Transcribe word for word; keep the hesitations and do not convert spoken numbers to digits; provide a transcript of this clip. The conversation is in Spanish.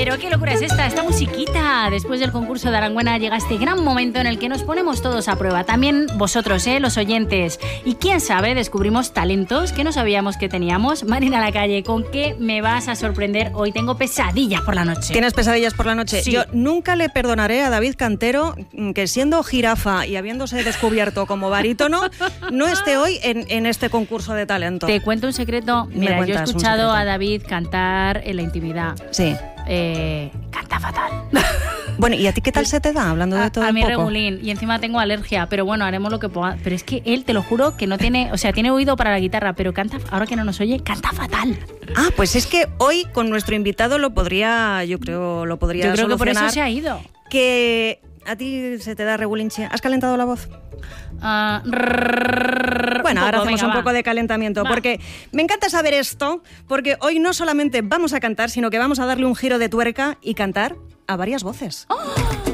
Pero qué locura es esta, esta musiquita. Después del concurso de Aranguena llega este gran momento en el que nos ponemos todos a prueba. También vosotros, ¿eh? Los oyentes. Y quién sabe, descubrimos talentos que no sabíamos que teníamos. Marina Lacalle, ¿con qué me vas a sorprender? Hoy tengo pesadillas por la noche. ¿Tienes pesadillas por la noche? Sí. Yo nunca le perdonaré a David Cantero que siendo jirafa y habiéndose descubierto como barítono, no esté hoy en, en este concurso de talento. Te cuento un secreto. Mira, yo he escuchado a David cantar en la intimidad. Sí. Eh, canta fatal. Bueno, ¿y a ti qué tal se te da, hablando de todo a, a un mí poco? regulín, y encima tengo alergia, pero bueno, haremos lo que pueda. Pero es que él, te lo juro, que no tiene, o sea, tiene oído para la guitarra, pero canta, ahora que no nos oye, canta fatal. Ah, pues es que hoy con nuestro invitado lo podría, yo creo, lo podría Yo creo que por solucionar. eso se ha ido. Que a ti se te da regulinche. ¿Has calentado la voz? Uh, Bueno, ahora hacemos venga, un va. poco de calentamiento, Va. porque me encanta saber esto, porque hoy no solamente vamos a cantar, sino que vamos a darle un giro de tuerca y cantar a varias voces. ¡Oh!